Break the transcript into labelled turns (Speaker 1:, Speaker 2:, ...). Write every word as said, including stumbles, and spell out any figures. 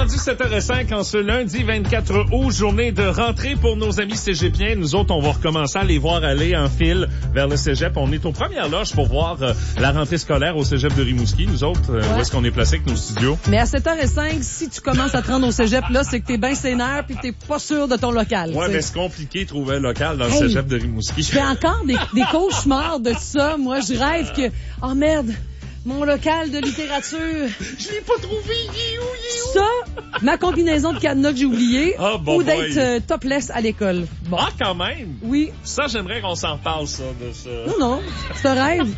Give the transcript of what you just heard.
Speaker 1: rendu sept heures cinq en ce lundi vingt-quatre août, journée de rentrée pour nos amis cégepiens. Nous autres, on va recommencer à les voir aller en file vers le cégep. On est aux premières loges pour voir euh, la rentrée scolaire au cégep de Rimouski. Nous autres, euh, ouais. Où est-ce qu'on est placé avec nos studios?
Speaker 2: Mais à sept heures cinq, si tu commences à te rendre au cégep, là, c'est que t'es bien sénère pis t'es pas sûr de ton local.
Speaker 1: Ouais,
Speaker 2: t'sais.
Speaker 1: mais c'est compliqué de trouver un local dans
Speaker 2: hey,
Speaker 1: le cégep de Rimouski.
Speaker 2: Je fais encore des, des cauchemars de ça. Moi, je rêve que... Oh merde! Mon local de littérature.
Speaker 1: Je l'ai pas trouvé. Il est où, il est où?
Speaker 2: Ça, ma combinaison de cadenas que j'ai oublié,
Speaker 1: oh, bon
Speaker 2: ou d'être euh, topless à l'école. Bon.
Speaker 1: Ah, quand même?
Speaker 2: Oui.
Speaker 1: Ça, j'aimerais qu'on s'en reparle, ça, de ça.
Speaker 2: Non, non, c'est un rêve.